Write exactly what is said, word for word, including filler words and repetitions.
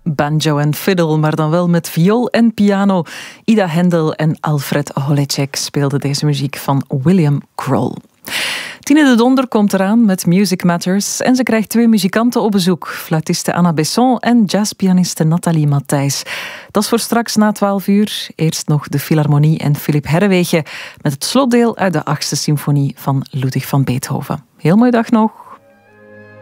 banjo en fiddle, maar dan wel met viool en piano. Ida Hendel en Alfred Holecek speelden deze muziek van William Kroll. Tine de Donder komt eraan met Music Matters en ze krijgt twee muzikanten op bezoek. Fluitiste Anna Besson en jazzpianiste Nathalie Matthijs. Dat is voor straks na twaalf uur. Eerst nog de Philharmonie en Philip Herreweghe met het slotdeel uit de achtste symfonie van Ludwig van Beethoven. Heel mooie dag nog.